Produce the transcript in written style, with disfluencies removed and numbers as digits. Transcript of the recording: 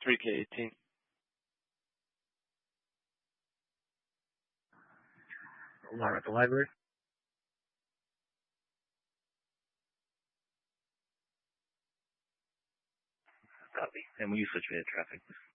3K18. Alarm at the library. Copy. And will you switch me to traffic?